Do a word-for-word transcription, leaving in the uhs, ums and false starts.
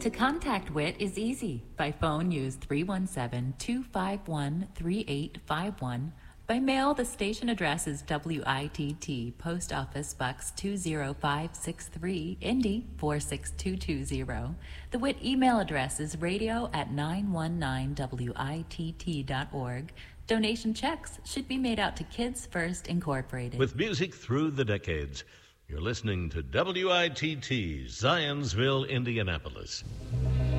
To contact W I T is easy. By phone, use three one seven, two five one, three eight five one. By mail, the station address is W I T T, Post Office Box two zero five six three, Indy four six two two zero. The W I T email address is radio at nine one nine W I T T dot org. Donation checks should be made out to Kids First Incorporated. With music through the decades, you're listening to W I T T, Zionsville, Indianapolis.